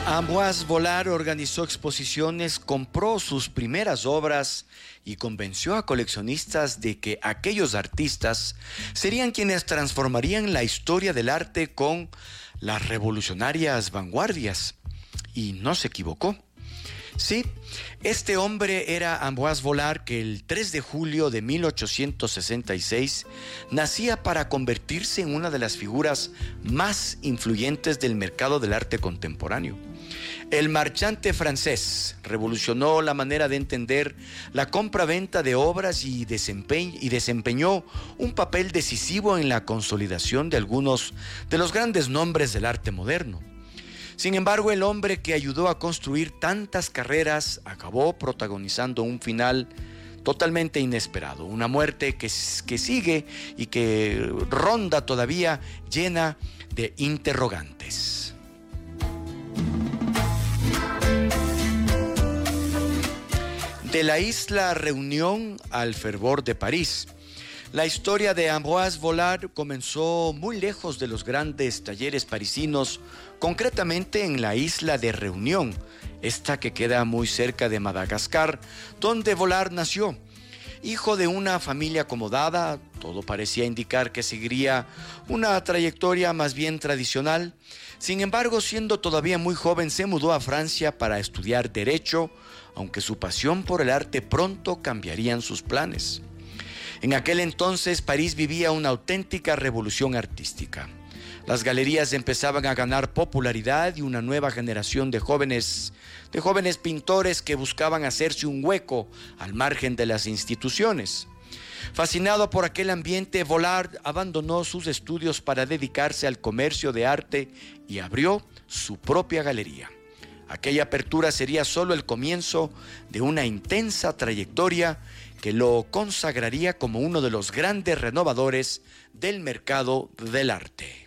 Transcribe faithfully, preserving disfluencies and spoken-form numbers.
Ambroise Vollard organizó exposiciones, compró sus primeras obras y convenció a coleccionistas de que aquellos artistas serían quienes transformarían la historia del arte con las revolucionarias vanguardias. Y no se equivocó. Sí, este hombre era Ambroise Vollard, que el tres de julio de mil ochocientos sesenta y seis nacía para convertirse en una de las figuras más influyentes del mercado del arte contemporáneo. El marchante francés revolucionó la manera de entender la compra-venta de obras y, desempeñ- y desempeñó un papel decisivo en la consolidación de algunos de los grandes nombres del arte moderno. Sin embargo, el hombre que ayudó a construir tantas carreras acabó protagonizando un final totalmente inesperado, una muerte que, que sigue y que ronda todavía llena de interrogantes. De la isla Reunión al fervor de París. La historia de Ambroise Vollard comenzó muy lejos de los grandes talleres parisinos, concretamente en la isla de Reunión, esta que queda muy cerca de Madagascar, donde Vollard nació. Hijo de una familia acomodada, todo parecía indicar que seguiría una trayectoria más bien tradicional. Sin embargo, siendo todavía muy joven, se mudó a Francia para estudiar Derecho, aunque su pasión por el arte pronto cambiarían sus planes. En aquel entonces, París vivía una auténtica revolución artística. Las galerías empezaban a ganar popularidad y una nueva generación de jóvenes, de jóvenes pintores que buscaban hacerse un hueco al margen de las instituciones. Fascinado por aquel ambiente, Vollard abandonó sus estudios para dedicarse al comercio de arte y abrió su propia galería. Aquella apertura sería solo el comienzo de una intensa trayectoria que lo consagraría como uno de los grandes renovadores del mercado del arte.